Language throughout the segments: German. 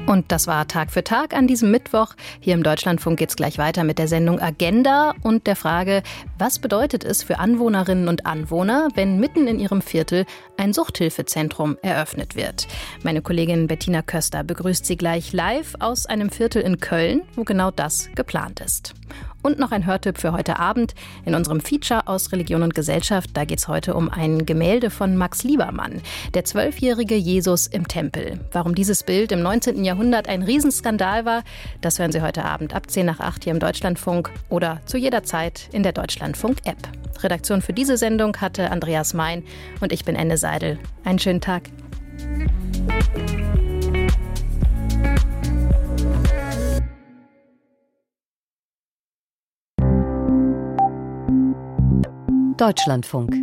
Und das war Tag für Tag an diesem Mittwoch. Hier im Deutschlandfunk geht es gleich weiter mit der Sendung Agenda und der Frage, was bedeutet es für Anwohnerinnen und Anwohner, wenn mitten in ihrem Viertel ein Suchthilfezentrum eröffnet wird. Meine Kollegin Bettina Köster begrüßt Sie gleich live aus einem Viertel in Köln, wo genau das geplant ist. Und noch ein Hörtipp für heute Abend in unserem Feature aus Religion und Gesellschaft. Da geht es heute um ein Gemälde von Max Liebermann, der 12-jährige Jesus im Tempel. Warum dieses Bild im 19. Jahrhundert ein Riesenskandal war, das hören Sie heute Abend ab 10 nach 8 hier im Deutschlandfunk oder zu jeder Zeit in der Deutschlandfunk-App. Redaktion für diese Sendung hatte Andreas Mein und ich bin Enne Seidel. Einen schönen Tag. Deutschlandfunk.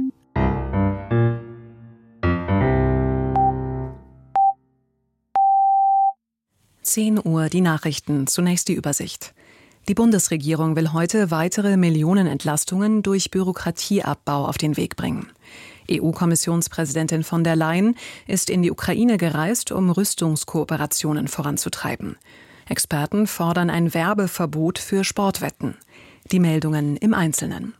Uhr die Nachrichten, zunächst die Übersicht. Die Bundesregierung will heute weitere Millionenentlastungen durch Bürokratieabbau auf den Weg bringen. EU-Kommissionspräsidentin von der Leyen ist in die Ukraine gereist, um Rüstungskooperationen voranzutreiben. Experten fordern ein Werbeverbot für Sportwetten. Die Meldungen im Einzelnen.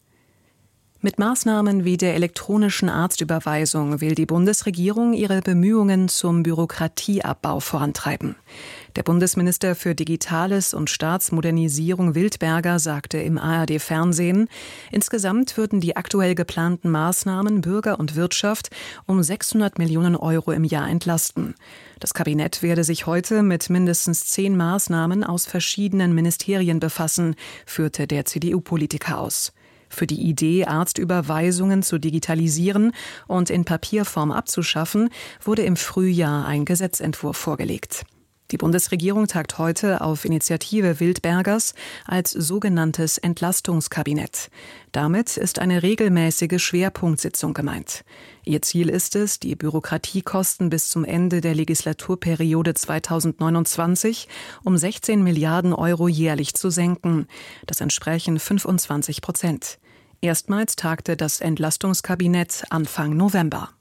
Mit Maßnahmen wie der elektronischen Arztüberweisung will die Bundesregierung ihre Bemühungen zum Bürokratieabbau vorantreiben. Der Bundesminister für Digitales und Staatsmodernisierung Wildberger sagte im ARD-Fernsehen, insgesamt würden die aktuell geplanten Maßnahmen Bürger und Wirtschaft um 600 Millionen Euro im Jahr entlasten. Das Kabinett werde sich heute mit mindestens 10 Maßnahmen aus verschiedenen Ministerien befassen, führte der CDU-Politiker aus. Für die Idee, Arztüberweisungen zu digitalisieren und in Papierform abzuschaffen, wurde im Frühjahr ein Gesetzentwurf vorgelegt. Die Bundesregierung tagt heute auf Initiative Wildbergers als sogenanntes Entlastungskabinett. Damit ist eine regelmäßige Schwerpunktsitzung gemeint. Ihr Ziel ist es, die Bürokratiekosten bis zum Ende der Legislaturperiode 2029 um 16 Milliarden Euro jährlich zu senken. Das entsprechen 25%. Erstmals tagte das Entlastungskabinett Anfang November.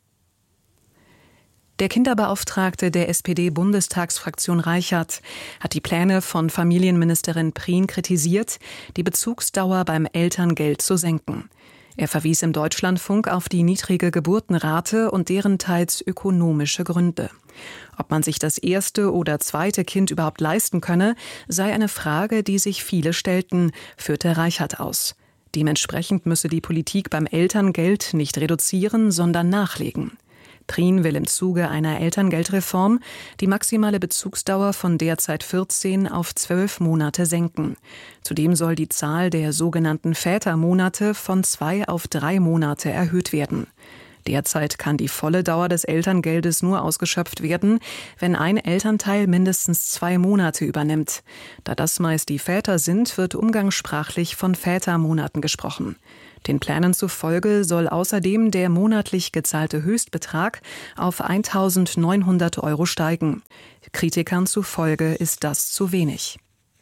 Der Kinderbeauftragte der SPD-Bundestagsfraktion Reichert hat die Pläne von Familienministerin Prien kritisiert, die Bezugsdauer beim Elterngeld zu senken. Er verwies im Deutschlandfunk auf die niedrige Geburtenrate und deren teils ökonomische Gründe. Ob man sich das erste oder zweite Kind überhaupt leisten könne, sei eine Frage, die sich viele stellten, führte Reichert aus. Dementsprechend müsse die Politik beim Elterngeld nicht reduzieren, sondern nachlegen. Prien will im Zuge einer Elterngeldreform die maximale Bezugsdauer von derzeit 14 auf 12 Monate senken. Zudem soll die Zahl der sogenannten Vätermonate von 2 auf 3 Monate erhöht werden. Derzeit kann die volle Dauer des Elterngeldes nur ausgeschöpft werden, wenn ein Elternteil mindestens 2 Monate übernimmt. Da das meist die Väter sind, wird umgangssprachlich von Vätermonaten gesprochen. Den Plänen zufolge soll außerdem der monatlich gezahlte Höchstbetrag auf 1.900 Euro steigen. Kritikern zufolge ist das zu wenig.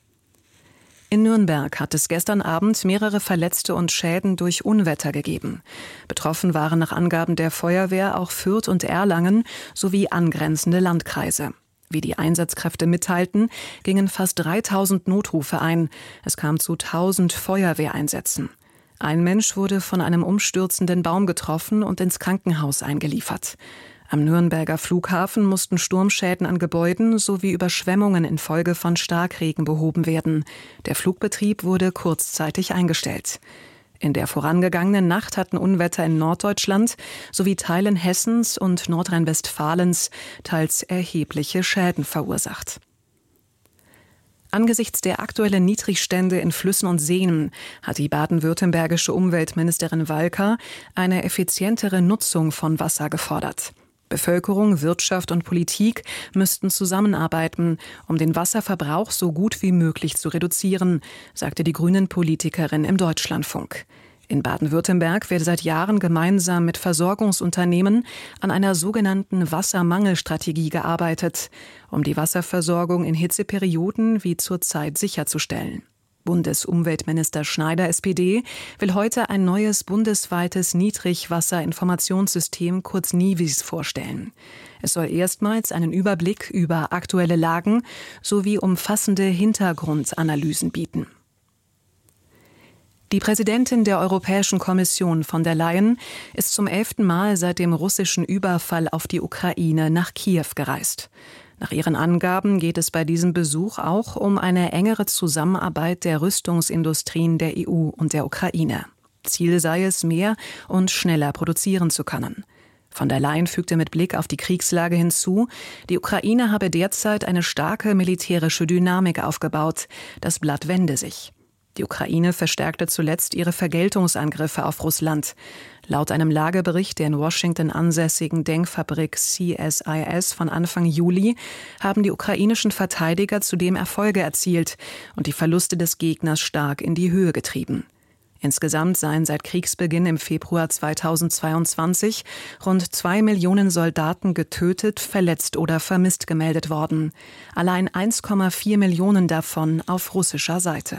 In Nürnberg hat es gestern Abend mehrere Verletzte und Schäden durch Unwetter gegeben. Betroffen waren nach Angaben der Feuerwehr auch Fürth und Erlangen sowie angrenzende Landkreise. Wie die Einsatzkräfte mitteilten, gingen fast 3.000 Notrufe ein. Es kam zu 1.000 Feuerwehreinsätzen. Ein Mensch wurde von einem umstürzenden Baum getroffen und ins Krankenhaus eingeliefert. Am Nürnberger Flughafen mussten Sturmschäden an Gebäuden sowie Überschwemmungen infolge von Starkregen behoben werden. Der Flugbetrieb wurde kurzzeitig eingestellt. In der vorangegangenen Nacht hatten Unwetter in Norddeutschland sowie Teilen Hessens und Nordrhein-Westfalens teils erhebliche Schäden verursacht. Angesichts der aktuellen Niedrigstände in Flüssen und Seen hat die baden-württembergische Umweltministerin Walker eine effizientere Nutzung von Wasser gefordert. Bevölkerung, Wirtschaft und Politik müssten zusammenarbeiten, um den Wasserverbrauch so gut wie möglich zu reduzieren, sagte die Grünen-Politikerin im Deutschlandfunk. In Baden-Württemberg werde seit Jahren gemeinsam mit Versorgungsunternehmen an einer sogenannten Wassermangelstrategie gearbeitet, um die Wasserversorgung in Hitzeperioden wie zurzeit sicherzustellen. Bundesumweltminister Schneider, SPD, will heute ein neues bundesweites Niedrigwasserinformationssystem, kurz NIWIS, vorstellen. Es soll erstmals einen Überblick über aktuelle Lagen sowie umfassende Hintergrundanalysen bieten. Die Präsidentin der Europäischen Kommission von der Leyen ist zum 11. Mal seit dem russischen Überfall auf die Ukraine nach Kiew gereist. Nach ihren Angaben geht es bei diesem Besuch auch um eine engere Zusammenarbeit der Rüstungsindustrien der EU und der Ukraine. Ziel sei es, mehr und schneller produzieren zu können. Von der Leyen fügte mit Blick auf die Kriegslage hinzu, die Ukraine habe derzeit eine starke militärische Dynamik aufgebaut. Das Blatt wende sich. Die Ukraine verstärkte zuletzt ihre Vergeltungsangriffe auf Russland. Laut einem Lagebericht der in Washington ansässigen Denkfabrik CSIS von Anfang Juli haben die ukrainischen Verteidiger zudem Erfolge erzielt und die Verluste des Gegners stark in die Höhe getrieben. Insgesamt seien seit Kriegsbeginn im Februar 2022 rund 2 Millionen Soldaten getötet, verletzt oder vermisst gemeldet worden. Allein 1,4 Millionen davon auf russischer Seite.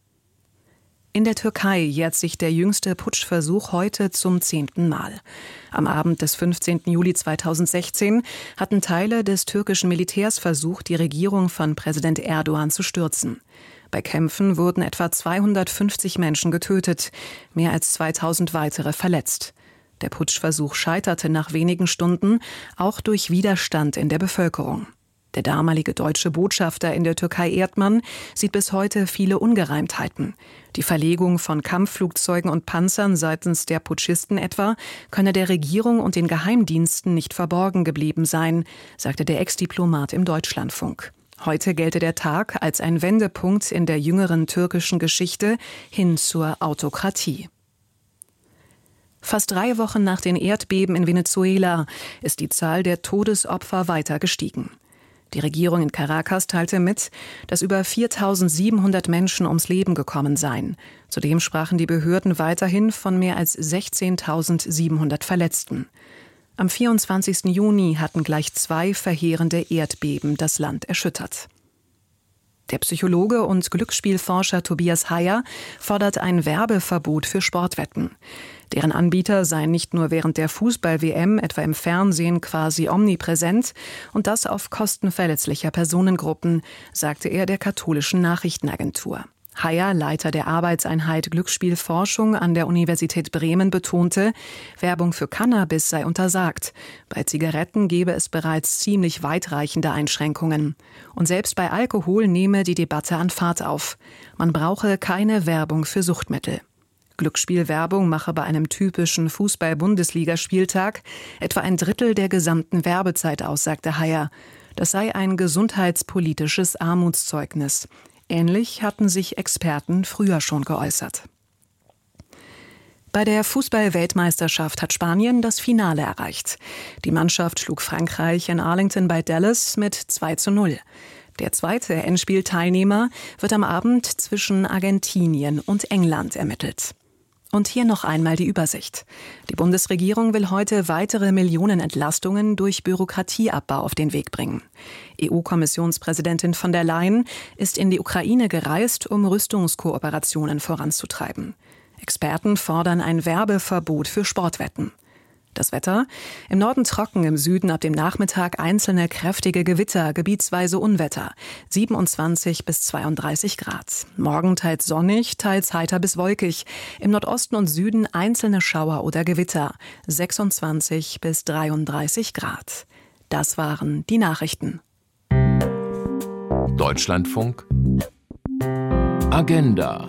In der Türkei jährt sich der jüngste Putschversuch heute zum 10. Mal. Am Abend des 15. Juli 2016 hatten Teile des türkischen Militärs versucht, die Regierung von Präsident Erdogan zu stürzen. Bei Kämpfen wurden etwa 250 Menschen getötet, mehr als 2000 weitere verletzt. Der Putschversuch scheiterte nach wenigen Stunden, auch durch Widerstand in der Bevölkerung. Der damalige deutsche Botschafter in der Türkei Erdmann sieht bis heute viele Ungereimtheiten. Die Verlegung von Kampfflugzeugen und Panzern seitens der Putschisten etwa könne der Regierung und den Geheimdiensten nicht verborgen geblieben sein, sagte der Ex-Diplomat im Deutschlandfunk. Heute gelte der Tag als ein Wendepunkt in der jüngeren türkischen Geschichte hin zur Autokratie. Fast 3 Wochen nach den Erdbeben in Venezuela ist die Zahl der Todesopfer weiter gestiegen. Die Regierung in Caracas teilte mit, dass über 4.700 Menschen ums Leben gekommen seien. Zudem sprachen die Behörden weiterhin von mehr als 16.700 Verletzten. Am 24. Juni hatten gleich 2 verheerende Erdbeben das Land erschüttert. Der Psychologe und Glücksspielforscher Tobias Heyer fordert ein Werbeverbot für Sportwetten. Deren Anbieter seien nicht nur während der Fußball-WM, etwa im Fernsehen, quasi omnipräsent und das auf Kosten verletzlicher Personengruppen, sagte er der katholischen Nachrichtenagentur. Heyer, Leiter der Arbeitseinheit Glücksspielforschung an der Universität Bremen, betonte, Werbung für Cannabis sei untersagt. Bei Zigaretten gebe es bereits ziemlich weitreichende Einschränkungen. Und selbst bei Alkohol nehme die Debatte an Fahrt auf. Man brauche keine Werbung für Suchtmittel. Glücksspielwerbung mache bei einem typischen Fußball-Bundesligaspieltag etwa ein Drittel der gesamten Werbezeit aus, sagte Heyer. Das sei ein gesundheitspolitisches Armutszeugnis. Ähnlich hatten sich Experten früher schon geäußert. Bei der Fußball-Weltmeisterschaft hat Spanien das Finale erreicht. Die Mannschaft schlug Frankreich in Arlington bei Dallas mit 2:0. Der zweite Endspielteilnehmer wird am Abend zwischen Argentinien und England ermittelt. Und hier noch einmal die Übersicht. Die Bundesregierung will heute weitere Millionenentlastungen durch Bürokratieabbau auf den Weg bringen. EU-Kommissionspräsidentin von der Leyen ist in die Ukraine gereist, um Rüstungskooperationen voranzutreiben. Experten fordern ein Werbeverbot für Sportwetten. Das Wetter? Im Norden trocken, im Süden ab dem Nachmittag einzelne kräftige Gewitter, gebietsweise Unwetter. 27 bis 32 Grad. Morgen teils sonnig, teils heiter bis wolkig. Im Nordosten und Süden einzelne Schauer oder Gewitter. 26 bis 33 Grad. Das waren die Nachrichten. Deutschlandfunk Agenda.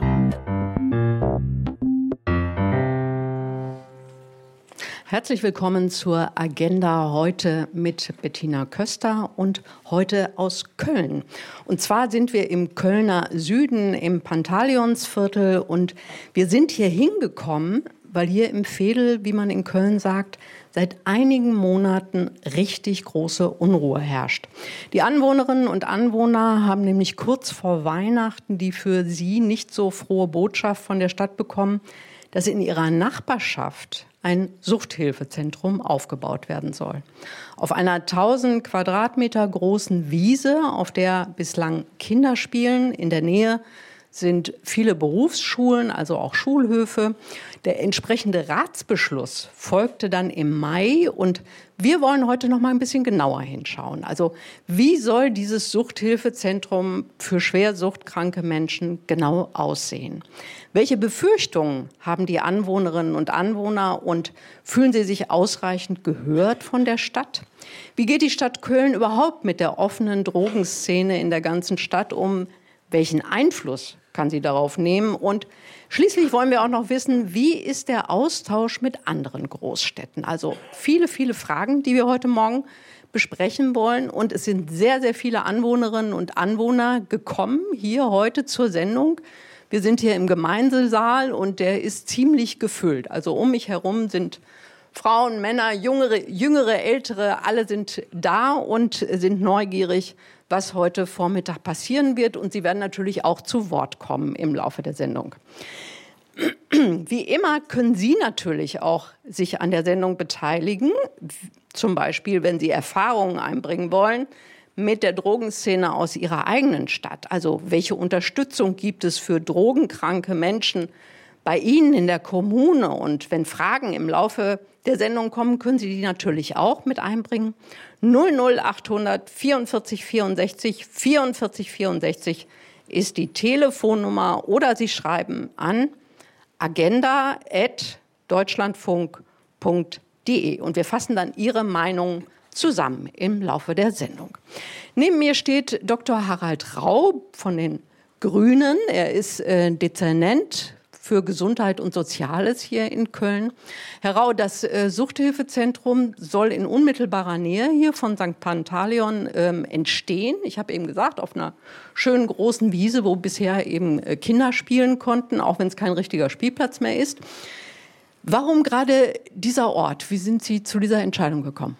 Herzlich willkommen zur Agenda heute mit Bettina Köster und heute aus Köln. Und zwar sind wir im Kölner Süden im Pantaleonsviertel und wir sind hier hingekommen, weil hier im Veedel, wie man in Köln sagt, seit einigen Monaten richtig große Unruhe herrscht. Die Anwohnerinnen und Anwohner haben nämlich kurz vor Weihnachten die für sie nicht so frohe Botschaft von der Stadt bekommen, dass in ihrer Nachbarschaft ein Suchthilfezentrum aufgebaut werden soll. Auf einer 1000 Quadratmeter großen Wiese, auf der bislang Kinder spielen, in der Nähe sind viele Berufsschulen, also auch Schulhöfe. Der entsprechende Ratsbeschluss folgte dann im Mai und wir wollen heute noch mal ein bisschen genauer hinschauen. Also wie soll dieses Suchthilfezentrum für schwer suchtkranke Menschen genau aussehen? Welche Befürchtungen haben die Anwohnerinnen und Anwohner und fühlen sie sich ausreichend gehört von der Stadt? Wie geht die Stadt Köln überhaupt mit der offenen Drogenszene in der ganzen Stadt um? Welchen Einfluss kann sie darauf nehmen? Und schließlich wollen wir auch noch wissen, wie ist der Austausch mit anderen Großstädten? Also viele, viele Fragen, die wir heute Morgen besprechen wollen. Und es sind sehr, sehr viele Anwohnerinnen und Anwohner gekommen hier heute zur Sendung. Wir sind hier im Gemeindesaal und der ist ziemlich gefüllt. Also um mich herum sind Frauen, Männer, Jüngere, Ältere, alle sind da und sind neugierig, was heute Vormittag passieren wird. Und sie werden natürlich auch zu Wort kommen im Laufe der Sendung. Wie immer können Sie natürlich auch sich an der Sendung beteiligen. Zum Beispiel, wenn Sie Erfahrungen einbringen wollen mit der Drogenszene aus Ihrer eigenen Stadt. Also welche Unterstützung gibt es für drogenkranke Menschen bei Ihnen in der Kommune? Und wenn Fragen im Laufe der Sendung kommen, können Sie die natürlich auch mit einbringen. 00800 44 64 44 64 ist die Telefonnummer oder Sie schreiben an agenda@deutschlandfunk.de und wir fassen dann Ihre Meinung zusammen im Laufe der Sendung. Neben mir steht Dr. Harald Rau von den Grünen. Er ist Dezernent für Gesundheit und Soziales hier in Köln. Herr Rau, das Suchthilfezentrum soll in unmittelbarer Nähe hier von St. Pantaleon entstehen. Ich habe eben gesagt, auf einer schönen großen Wiese, wo bisher eben Kinder spielen konnten, auch wenn es kein richtiger Spielplatz mehr ist. Warum gerade dieser Ort? Wie sind Sie zu dieser Entscheidung gekommen?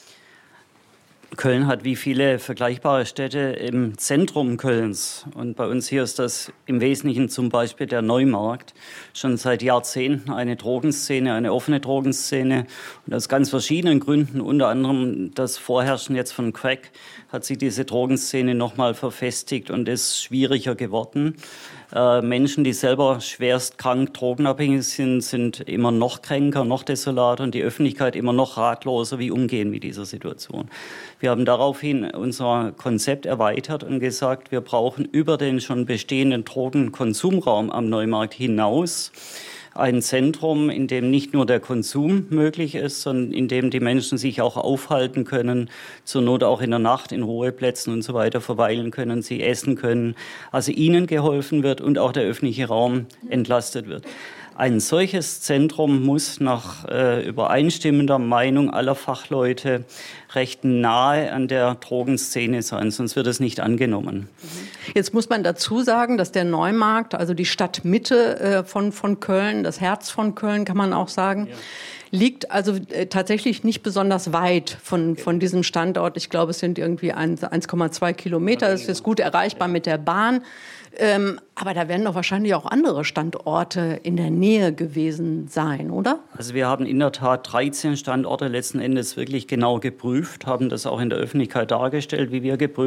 Köln hat wie viele vergleichbare Städte im Zentrum Kölns. Und bei uns hier ist das im Wesentlichen zum Beispiel der Neumarkt. Schon seit Jahrzehnten eine Drogenszene, eine offene Drogenszene. Und aus ganz verschiedenen Gründen, unter anderem das Vorherrschen jetzt von Crack, hat sich diese Drogenszene nochmal verfestigt und ist schwieriger geworden. Menschen, die selber schwerst krank, drogenabhängig sind, sind immer noch kränker, noch desolater und die Öffentlichkeit immer noch ratloser, wie umgehen mit dieser Situation. Wir haben daraufhin unser Konzept erweitert und gesagt, wir brauchen über den schon bestehenden Drogenkonsumraum am Neumarkt hinaus ein Zentrum, in dem nicht nur der Konsum möglich ist, sondern in dem die Menschen sich auch aufhalten können, zur Not auch in der Nacht in Ruheplätzen und so weiter verweilen können, sie essen können, also ihnen geholfen wird und auch der öffentliche Raum entlastet wird. Ein solches Zentrum muss nach übereinstimmender Meinung aller Fachleute recht nahe an der Drogenszene sein, sonst wird es nicht angenommen. Jetzt muss man dazu sagen, dass der Neumarkt, also die Stadtmitte von Köln, das Herz von Köln kann man auch sagen, liegt also tatsächlich nicht besonders weit von diesem Standort. Ich glaube, es sind irgendwie 1,2 Kilometer. Es ist gut erreichbar mit der Bahn. Aber da werden doch wahrscheinlich auch andere Standorte in der Nähe gewesen sein, oder? Also wir haben in der Tat 13 Standorte letzten Endes wirklich genau geprüft, haben das auch in der Öffentlichkeit dargestellt, wie wir geprüft